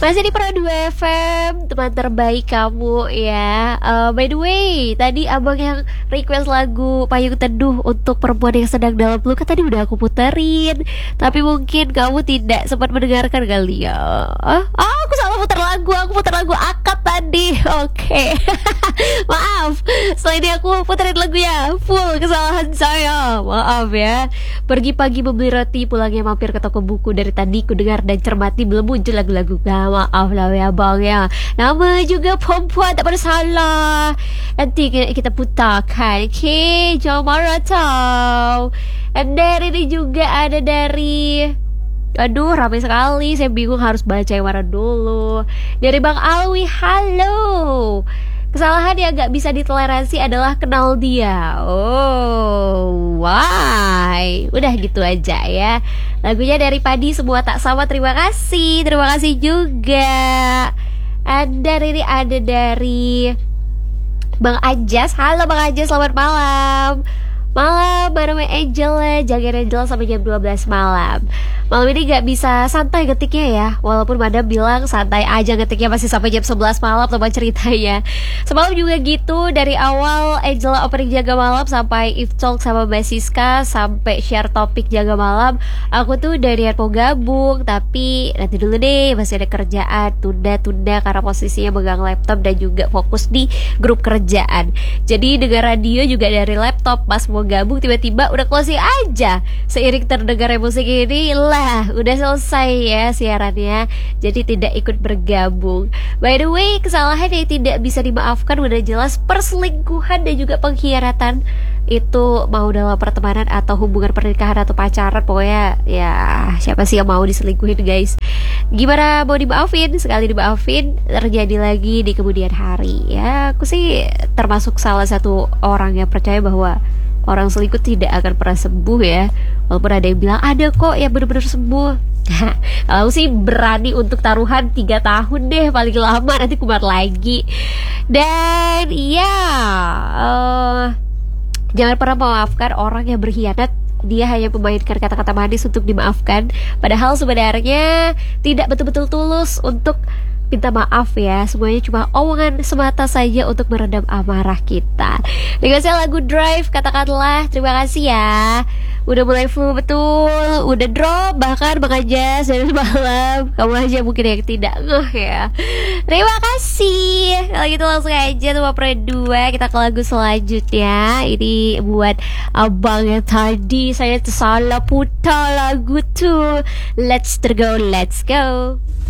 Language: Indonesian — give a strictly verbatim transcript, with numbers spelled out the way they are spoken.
Masih di Pro dua F M, teman terbaik kamu ya. Uh, by the way, tadi abang yang request lagu Payung Teduh untuk perempuan yang sedang dalam luka tadi udah aku puterin. Tapi mungkin kamu tidak sempat mendengarkan kali ya. Ah, ah aku salah putar lagu, aku putar lagu akad tadi. Oke, okay. Maaf. Setelah ini aku puterin lagunya full, kesalahan saya. Maaf ya. Pergi pagi membeli roti, pulangnya mampir ke toko buku. Dari tadi ku dengar dan cermati belum muncul lagu-lagu kamu. Maaf lah ya bang ya. Nama juga perempuan tak pada salah. Nanti kita putarkan. Okay, jangan marah tau. And then ini juga ada dari, aduh ramai sekali, saya bingung harus baca yang mana dulu. Dari Bang Alwi, halo. Kesalahan yang gak bisa ditoleransi adalah kenal dia. Oh, why? Udah gitu aja ya. Lagunya dari Padi, Semua Tak Sama. Terima kasih, terima kasih juga. Ada ini ada dari Bang Ajas. Halo Bang Ajas, selamat malam. Malam bareng Angela, jagain Angela sampai jam dua belas malam. Malam ini gak bisa santai ngetiknya ya. Walaupun Madam bilang santai aja ngetiknya, masih sampai jam sebelas malam teman ceritanya. Semalam juga gitu, dari awal Angela opening jaga malam sampai If Talk sama Mbak Siska, sampai share topik jaga malam. Aku tuh dari mau gabung, tapi nanti dulu deh, masih ada kerjaan. Tunda-tunda karena posisinya megang laptop dan juga fokus di grup kerjaan. Jadi dengar radio juga dari laptop. Pas mau gabung tiba-tiba udah closing aja. Seiring terdengar musik ini lah udah selesai ya siarannya, jadi tidak ikut bergabung. By the way, kesalahan yang tidak bisa dimaafkan udah jelas perselingkuhan dan juga pengkhianatan. Itu mau dalam pertemanan atau hubungan pernikahan atau pacaran, pokoknya ya siapa sih yang mau diselingkuhin guys. Gimana mau dimaafin? Sekali dimaafin terjadi lagi di kemudian hari. Ya aku sih termasuk salah satu orang yang percaya bahwa orang selingkuh tidak akan pernah sembuh ya. Walaupun ada yang bilang ada kok yang benar-benar sembuh. Kalau sih berani untuk taruhan tiga tahun deh paling lama, nanti kumat lagi. Dan ya uh, jangan pernah memaafkan orang yang berkhianat. Dia hanya memainkan kata-kata manis untuk dimaafkan, padahal sebenarnya tidak betul-betul tulus untuk minta maaf ya. Semuanya cuma omongan semata saja untuk meredam amarah kita. Dikasih lagu Drive, katakanlah terima kasih ya. Udah mulai full betul, udah drop bahkan mengajas dari semalam. Kamu aja mungkin yang tidak ngeh ya. Terima kasih. Kalau gitu langsung aja sama Pro dua, kita ke lagu selanjutnya. Ini buat abang yang tadi saya salah putar lagu tuh. Let's go, let's go.